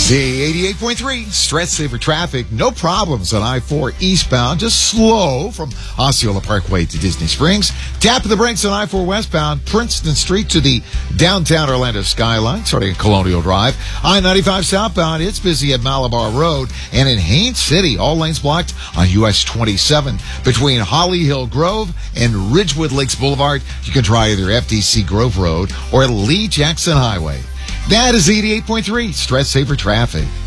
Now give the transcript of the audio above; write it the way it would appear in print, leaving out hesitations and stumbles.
Z88.3, stress saver traffic, no problems on I-4 eastbound, just slow from Osceola Parkway to Disney Springs. Tap of the brakes on I-4 westbound, Princeton Street to the downtown Orlando skyline, starting at Colonial Drive. I-95 southbound, it's busy at Malabar Road, and in Haines City, all lanes blocked on US 27. Between Holly Hill Grove and Ridgewood Lakes Boulevard, you can try either FDC Grove Road or Lee Jackson Highway. That is 88.3 Stress Saver Traffic.